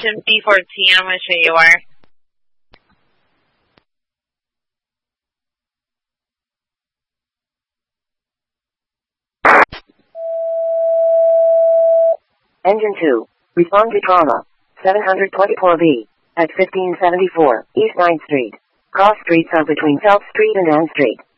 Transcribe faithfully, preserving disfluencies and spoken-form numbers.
Station B fourteen, I'm going to show you where. Engine two. Respond to trauma. seven twenty-four B. At fifteen seventy-four East ninth Street. Cross streets are between South Street and Ann Street.